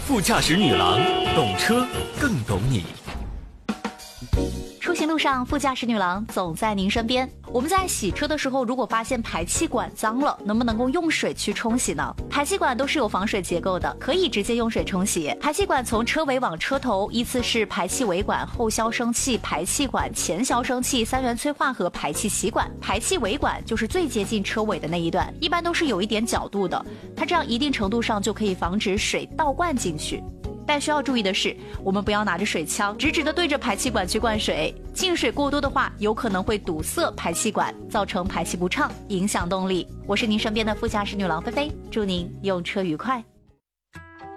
副驾驶女郎，懂车更懂你。 出行路上，副驾驶女郎总在您身边。我们在洗车的时候，如果发现排气管脏了，能不能够用水去冲洗呢？排气管都是有防水结构的，可以直接用水冲洗。排气管从车尾往车头依次是排气尾管、后消声器、排气管、前消声器、三元催化和排气歧管。排气尾管就是最接近车尾的那一段，一般都是有一点角度的，它这样一定程度上就可以防止水倒灌进去。但需要注意的是，我们不要拿着水枪直直的对着排气管去灌水，进水过多的话，有可能会堵塞排气管，造成排气不畅，影响动力。我是您身边的副驾驶女郎菲菲，祝您用车愉快。